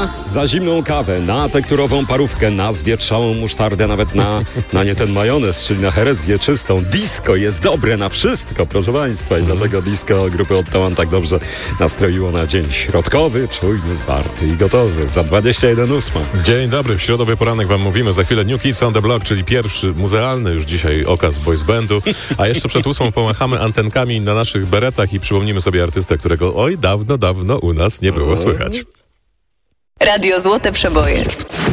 za zimną kawę, na tekturową parówkę, na zwietrzałą musztardę, nawet na nie ten majonez, czyli na herezję czystą. Disco jest dobre na wszystko, proszę Państwa, i dlatego disco grupy Ottawa tak dobrze nastroiło na dzień środkowy, czujny, zwarty i gotowy. Za 21:08. Dzień dobry, w środowy poranek wam mówimy. Za chwilę New Kids on the Block, czyli pierwszy muzealny już dzisiaj okaz boys bandu. A jeszcze przed 8 pomachamy antenkami na naszych beretach i przypomnimy sobie artystę, którego dawno u nas nie było słychać. Radio Złote Przeboje.